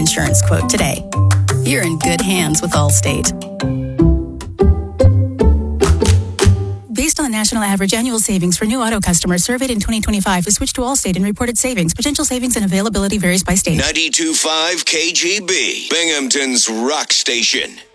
insurance quote today. You're in good hands with Allstate. Based on the national average annual savings for new auto customers surveyed in 2025 who switched to Allstate and reported savings, potential savings and availability varies by state. 92.5 KGB, Binghamton's rock station.